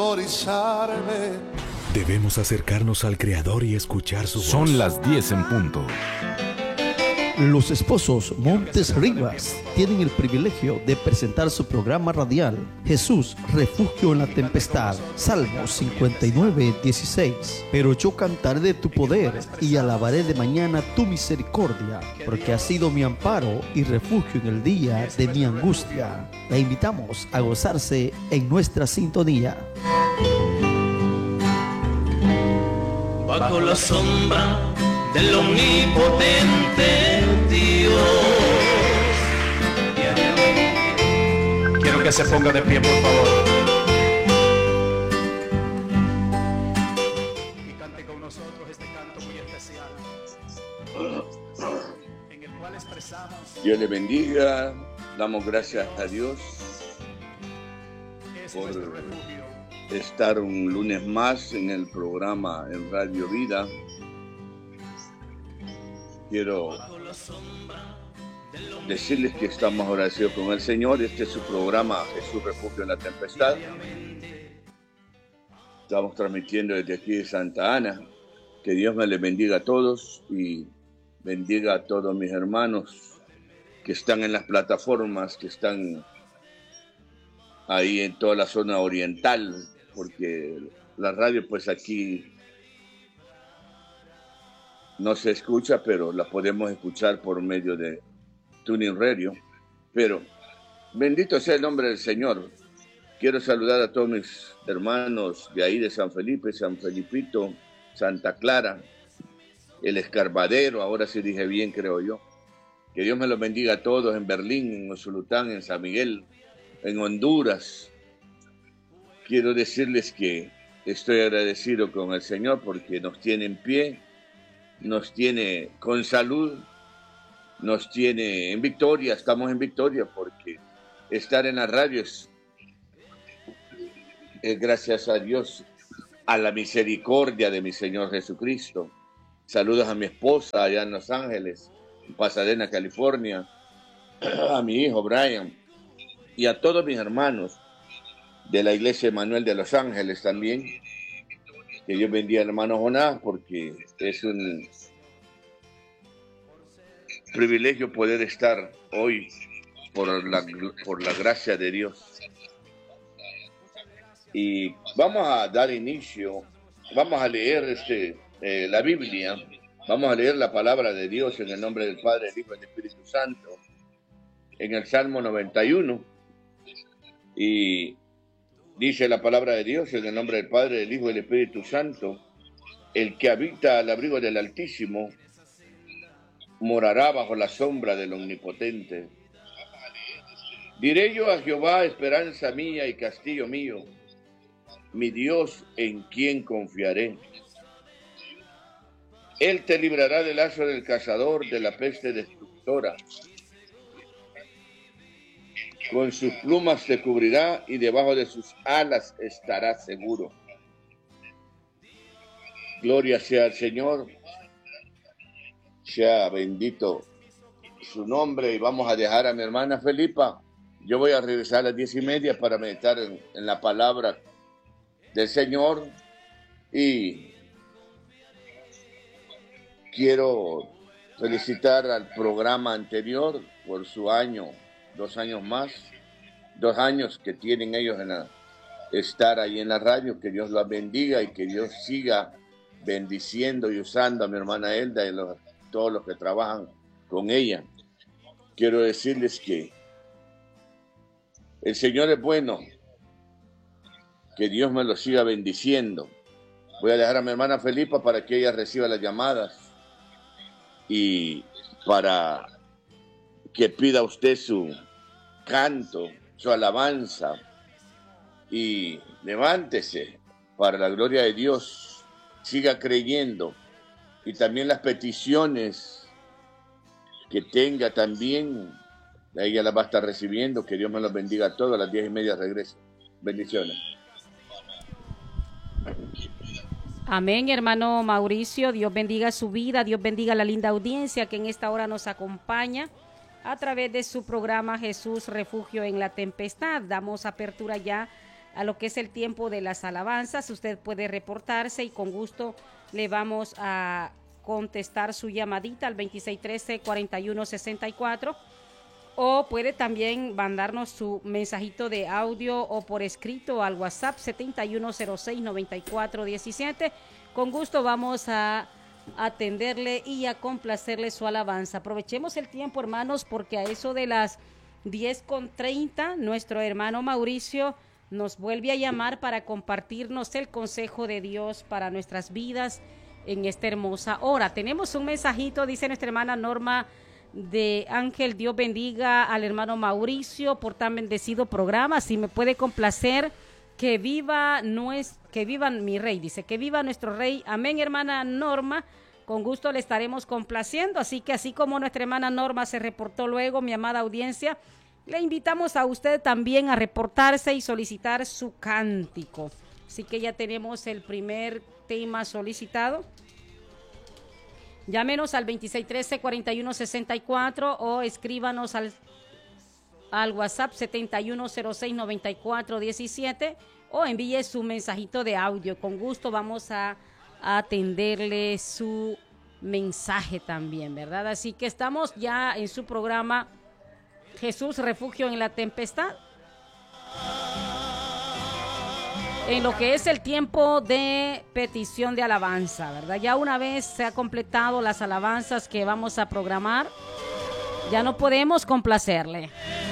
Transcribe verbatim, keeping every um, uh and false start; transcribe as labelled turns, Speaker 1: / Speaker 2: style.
Speaker 1: Debemos acercarnos al Creador y escuchar su voz.
Speaker 2: Son las diez en punto.
Speaker 3: Los esposos Montes Rivas tienen el privilegio de presentar su programa radial Jesús, refugio en la tempestad, Salmos cincuenta y nueve, dieciséis. Pero yo cantaré de tu poder y alabaré de mañana tu misericordia, porque has sido mi amparo y refugio en el día de mi angustia. La invitamos a gozarse en nuestra sintonía.
Speaker 4: Bajo la sombra del omnipotente Dios.
Speaker 5: Quiero que se ponga de pie, por favor. Y cante con nosotros este canto muy especial, en el cual expresamos.
Speaker 6: Dios le bendiga. Damos gracias a Dios por estar un lunes más en el programa en Radio Vida. Quiero decirles que estamos agradecidos con el Señor. Este es su programa Jesús, refugio en la tempestad. Estamos transmitiendo desde aquí de Santa Ana. Que Dios me les bendiga a todos y bendiga a todos mis hermanos que están en las plataformas, que están ahí en toda la zona oriental, porque la radio pues aquí no se escucha, pero la podemos escuchar por medio de Tuning Radio. Pero bendito sea el nombre del Señor. Quiero saludar a todos mis hermanos de ahí de San Felipe, San Felipito, Santa Clara, El Escarbadero, ahora sí dije bien, creo yo. Que Dios me los bendiga a todos en Berlín, en Usulután, en San Miguel, en Honduras. Quiero decirles que estoy agradecido con el Señor porque nos tiene en pie, nos tiene con salud, nos tiene en victoria. Estamos en victoria porque estar en la radio es, es gracias a Dios, a la misericordia de mi Señor Jesucristo. Saludos a mi esposa allá en Los Ángeles, en Pasadena, California, a mi hijo Brian y a todos mis hermanos de la Iglesia Emanuel de Los Ángeles también. Que Dios bendiga al hermano Jonás, porque es un privilegio poder estar hoy por la, por la gracia de Dios. Y vamos a dar inicio, vamos a leer este, eh, la Biblia, vamos a leer la palabra de Dios en el nombre del Padre, del Hijo y del Espíritu Santo, en el Salmo noventa y uno, y dice la palabra de Dios en el nombre del Padre, del Hijo y del Espíritu Santo: el que habita al abrigo del Altísimo morará bajo la sombra del Omnipotente. Diré yo a Jehová, esperanza mía y castillo mío, mi Dios en quien confiaré. Él te librará del lazo del cazador, de la peste destructora. Con sus plumas te cubrirá y debajo de sus alas estarás seguro. Gloria sea al Señor, sea bendito su nombre. Y vamos a dejar a mi hermana Felipa. Yo voy a regresar a las diez y media para meditar en, en la palabra del Señor. Y quiero felicitar al programa anterior por su año, dos años más, dos años que tienen ellos en la, estar ahí en la radio. Que Dios los bendiga y que Dios siga bendiciendo y usando a mi hermana Elda y los, todos los que trabajan con ella. Quiero decirles que el Señor es bueno, que Dios me lo siga bendiciendo. Voy a dejar a mi hermana Felipa para que ella reciba las llamadas y para que pida usted su canto, su alabanza, y levántese para la gloria de Dios, siga creyendo, y también las peticiones que tenga también, ella las va a estar recibiendo. Que Dios me los bendiga a todos. A las diez y media regreso. Bendiciones.
Speaker 7: Amén, hermano Mauricio. Dios bendiga su vida, Dios bendiga la linda audiencia que en esta hora nos acompaña a través de su programa Jesús, refugio en la tempestad. Damos apertura ya a lo que es el tiempo de las alabanzas. Usted puede reportarse y con gusto le vamos a contestar su llamadita al veintiséis trece, cuarenta y uno sesenta y cuatro, o puede también mandarnos su mensajito de audio o por escrito al WhatsApp setenta y uno cero seis, noventa y cuatro diecisiete. Con gusto vamos a atenderle y a complacerle su alabanza. Aprovechemos el tiempo, hermanos, porque a eso de las diez con treinta nuestro hermano Mauricio nos vuelve a llamar para compartirnos el consejo de Dios para nuestras vidas en esta hermosa hora. Tenemos un mensajito, dice nuestra hermana Norma de Ángel: Dios bendiga al hermano Mauricio por tan bendecido programa. Si me puede complacer, que viva nues, que viva mi rey, dice, que viva nuestro rey. Amén, hermana Norma, con gusto le estaremos complaciendo. Así que así como nuestra hermana Norma se reportó luego, mi amada audiencia, le invitamos a usted también a reportarse y solicitar su cántico. Así que ya tenemos el primer tema solicitado. Llámenos al veintiséis trece, cuarenta y uno sesenta y cuatro o escríbanos al, al WhatsApp setenta y uno cero seis, noventa y cuatro diecisiete o envíe su mensajito de audio. Con gusto vamos a, a atenderle su mensaje también, ¿verdad? Así que estamos ya en su programa Jesús, Refugio en la Tempestad, en lo que es el tiempo de petición de alabanza, ¿verdad? Ya una vez se ha completado las alabanzas que vamos a programar, ya no podemos complacerle.